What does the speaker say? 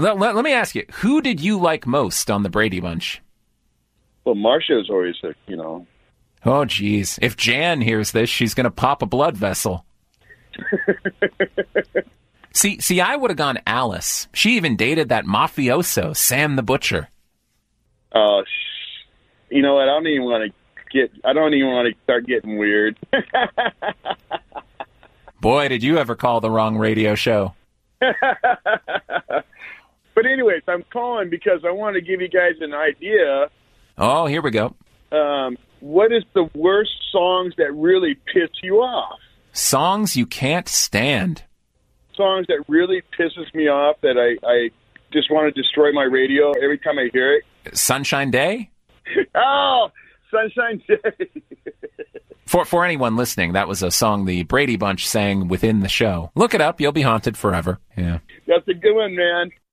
Let me ask you, who did you like most on the Brady Bunch? Well, Marcia's always, Oh, geez. If Jan hears this, she's going to pop a blood vessel. See, I would have gone Alice. She even dated that mafioso, Sam the Butcher. You know what? I don't even want to start getting weird. Boy, did you ever call the wrong radio show. But anyways, I'm calling because I want to give you guys an idea. Oh, here we go. What is the worst songs that really piss you off? Songs you can't stand. Songs that really pisses me off that I just want to destroy my radio every time I hear it. Sunshine Day? Oh, Sunshine Day. For anyone listening, that was a song the Brady Bunch sang within the show. Look it up. You'll be haunted forever. Yeah. That's a good one, man.